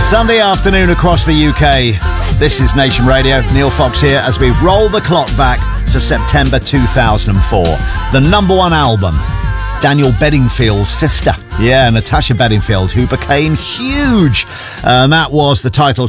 Sunday afternoon across the UK. This is Nation Radio. Neil Fox here as we roll the clock back to September 2004. The number one album, Daniel Bedingfield's sister. Yeah, Natasha Bedingfield, who became huge. That was the title